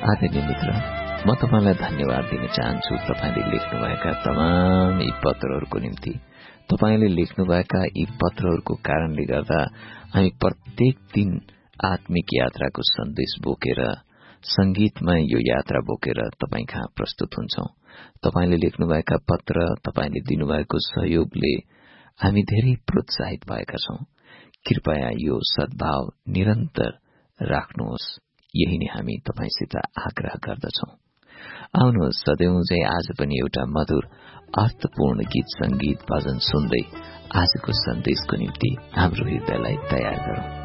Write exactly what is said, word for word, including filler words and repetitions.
आदरणीय मित्र, म तपाईलाई धन्यवाद दिन चाहन्छु तपाईले लेख्नुभएका तमाम यी पत्रहरूको निम्ति। तपाईले लेख्नुभएका यी पत्रहरूको कारणले गर्दा हामी प्रत्येक दिन आत्मिक यात्राको सन्देश बोकेर, संगीतमय यो यात्रा बोकेर तपाई कहाँ प्रस्तुत हुन्छौं। तपाईले लेख्नुभएका पत्र, तपाईले दिनुभएको सहयोगले हामी धेरै प्रोत्साहित भएका छौं। कृपया यो सद्भाव निरन्तर राख्नुहोस्, यही नै हामी तपाईसित आग्रह गर्दछौं। आउनुहोस् सधैँ चाहिँ आज पनि एउटा मधुर अर्थपूर्ण गीत संगीत भजन सुन्दै आजको सन्देशको निम्ति हाम्रो हृदयलाई तयार गरौं।